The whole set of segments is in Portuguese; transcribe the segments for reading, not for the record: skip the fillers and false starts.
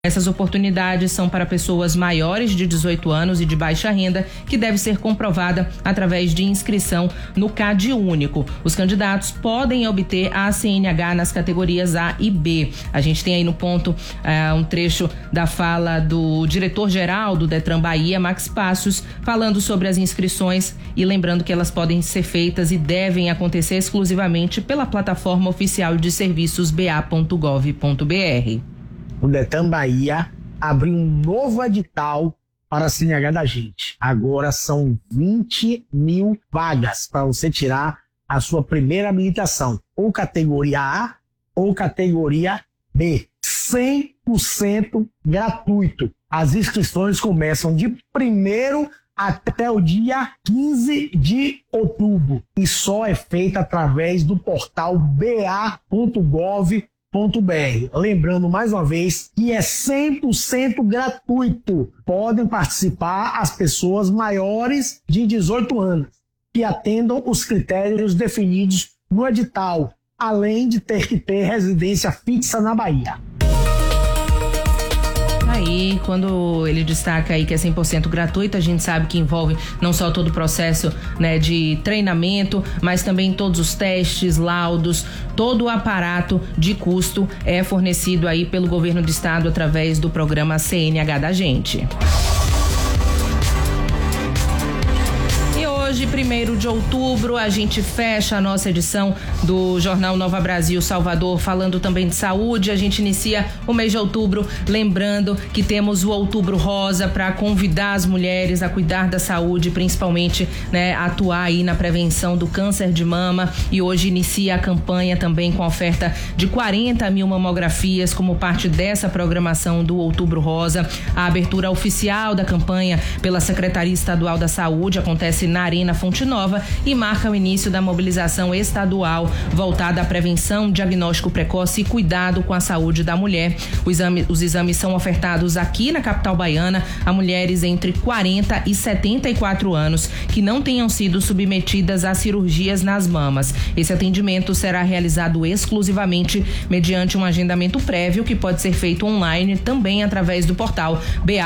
Essas oportunidades são para pessoas maiores de 18 anos e de baixa renda, que deve ser comprovada através de inscrição no CAD único. Os candidatos podem obter a CNH nas categorias A e B. A gente tem aí no ponto um trecho da fala do diretor-geral do Detran Bahia, Max Passos, falando sobre as inscrições e lembrando que elas podem ser feitas e devem acontecer exclusivamente pela plataforma oficial de serviços ba.gov.br. O Detran Bahia abriu um novo edital para a CNH da gente. Agora são 20 mil vagas para você tirar a sua primeira habilitação, ou categoria A ou categoria B. 100% gratuito. As inscrições começam de 1º até o dia 15 de outubro e só é feita através do portal ba.gov.br. Lembrando mais uma vez que é 100% gratuito. Podem participar as pessoas maiores de 18 anos que atendam os critérios definidos no edital, além de ter que ter residência fixa na Bahia. Aí, quando ele destaca aí que é 100% gratuito, a gente sabe que envolve não só todo o processo, né, de treinamento, mas também todos os testes, laudos, todo o aparato de custo é fornecido aí pelo governo do estado através do programa CNH da gente. Hoje, 1º de outubro, a gente fecha a nossa edição do Jornal Nova Brasil Salvador, falando também de saúde. A gente inicia o mês de outubro, lembrando que temos o Outubro Rosa para convidar as mulheres a cuidar da saúde, principalmente, né, atuar aí na prevenção do câncer de mama. E hoje inicia a campanha também com a oferta de 40 mil mamografias como parte dessa programação do Outubro Rosa. A abertura oficial da campanha pela Secretaria Estadual da Saúde acontece na Arena Fonte Nova e marca o início da mobilização estadual voltada à prevenção, diagnóstico precoce e cuidado com a saúde da mulher. Os exames são ofertados aqui na capital baiana a mulheres entre 40 e 74 anos que não tenham sido submetidas a cirurgias nas mamas. Esse atendimento será realizado exclusivamente mediante um agendamento prévio que pode ser feito online também através do portal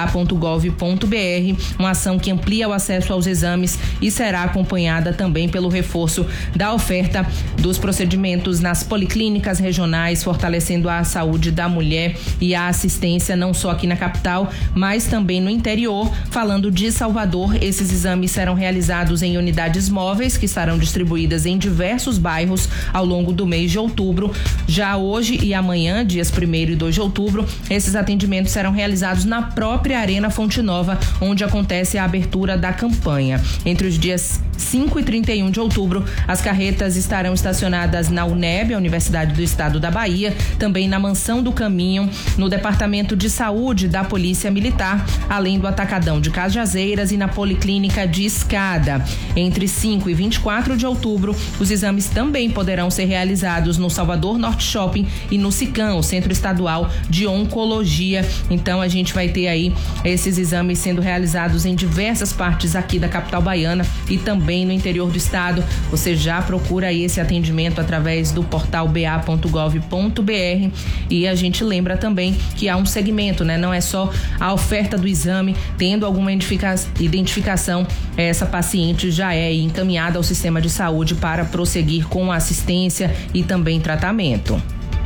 ba.gov.br, uma ação que amplia o acesso aos exames e será acompanhada também pelo reforço da oferta dos procedimentos nas policlínicas regionais, fortalecendo a saúde da mulher e a assistência não só aqui na capital, mas também no interior. Falando de Salvador, esses exames serão realizados em unidades móveis que estarão distribuídas em diversos bairros ao longo do mês de outubro. Já hoje e amanhã, dias 1º e 2 de outubro, esses atendimentos serão realizados na própria Arena Fonte Nova, onde acontece a abertura da campanha. Entre os dias 5 e 31 de outubro, as carretas estarão estacionadas na UNEB, a Universidade do Estado da Bahia, também na Mansão do Caminho, no Departamento de Saúde da Polícia Militar, além do Atacadão de Cajazeiras e na Policlínica de Escada. Entre 5 e 24 de outubro, os exames também poderão ser realizados no Salvador Norte Shopping e no SICAM, o Centro Estadual de Oncologia. Então a gente vai ter aí esses exames sendo realizados em diversas partes aqui da capital baiana e também no interior do estado. Você já procura aí esse atendimento através do portal ba.gov.br e a gente lembra também que há um segmento, né? Não é só a oferta do exame, tendo alguma identificação, essa paciente já é encaminhada ao sistema de saúde para prosseguir com assistência e também tratamento.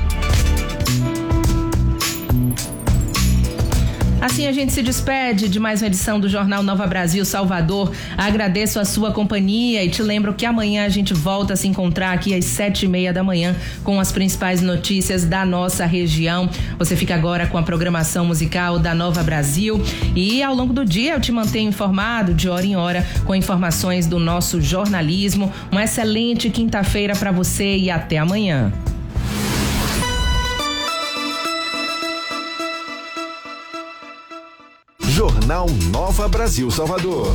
Assim a gente se despede de mais uma edição do Jornal Nova Brasil Salvador. Agradeço a sua companhia e te lembro que amanhã a gente volta a se encontrar aqui às 7:30 da manhã com as principais notícias da nossa região. Você fica agora com a programação musical da Nova Brasil e ao longo do dia eu te mantenho informado de hora em hora com informações do nosso jornalismo. Uma excelente quinta-feira para você e até amanhã. Jornal Nova Brasil Salvador.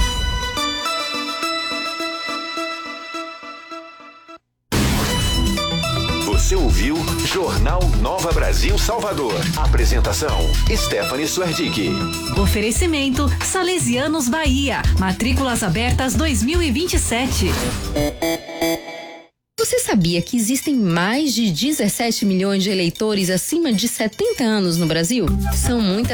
Você ouviu Jornal Nova Brasil Salvador. Apresentação: Stephanie Suerdick. Oferecimento: Salesianos Bahia. Matrículas abertas 2027. Você sabia que existem mais de 17 milhões de eleitores acima de 70 anos no Brasil? São muitas